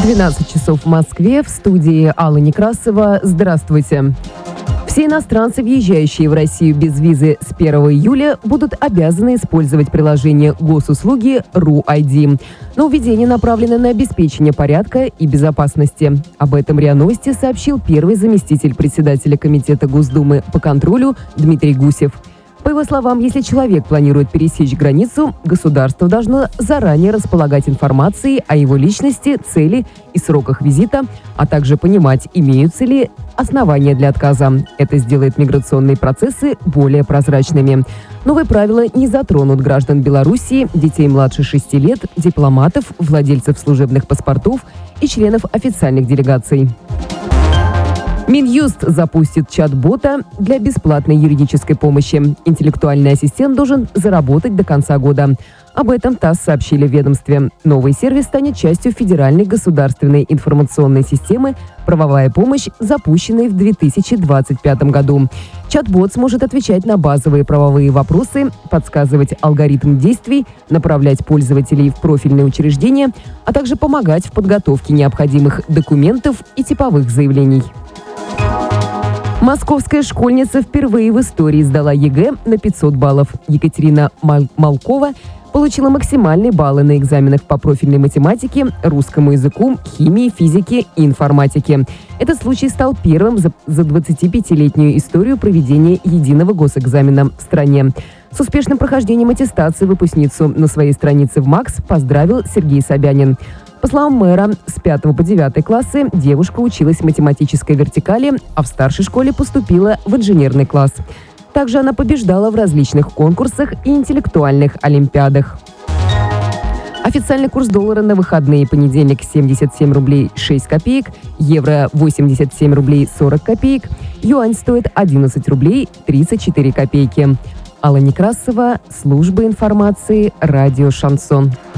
12 часов в Москве, в студии Алла Некрасова. Здравствуйте. Все иностранцы, въезжающие в Россию без визы с 1 июля, будут обязаны использовать приложение госуслуги RU-ID. Нововведение направлено на обеспечение порядка и безопасности. Об этом РИА Новости сообщил первый заместитель председателя Комитета Госдумы по контролю Дмитрий Гусев. По его словам, если человек планирует пересечь границу, государство должно заранее располагать информацией о его личности, цели и сроках визита, а также понимать, имеются ли основания для отказа. Это сделает миграционные процессы более прозрачными. Новые правила не затронут граждан Белоруссии, детей младше 6 лет, дипломатов, владельцев служебных паспортов и членов официальных делегаций. Минюст запустит чат-бота для бесплатной юридической помощи. Интеллектуальный ассистент должен заработать до конца года. Об этом ТАСС сообщили в ведомстве. Новый сервис станет частью федеральной государственной информационной системы «Правовая помощь», запущенной в 2025 году. Чат-бот сможет отвечать на базовые правовые вопросы, подсказывать алгоритм действий, направлять пользователей в профильные учреждения, а также помогать в подготовке необходимых документов и типовых заявлений. Московская школьница впервые в истории сдала ЕГЭ на 500 баллов. Екатерина Малкова получила максимальные баллы на экзаменах по профильной математике, русскому языку, химии, физике и информатике. Этот случай стал первым за 25-летнюю историю проведения единого госэкзамена в стране. С успешным прохождением аттестации выпускницу на своей странице в МАКС поздравил Сергей Собянин. По словам мэра, с 5 по 9 классы девушка училась в математической вертикали, а в старшей школе поступила в инженерный класс. Также она побеждала в различных конкурсах и интеллектуальных олимпиадах. Официальный курс доллара на выходные: понедельник 77 рублей 6 копеек, евро 87 рублей 40 копеек, юань стоит 11 рублей 34 копейки. Алла Некрасова, служба информации, радио «Шансон».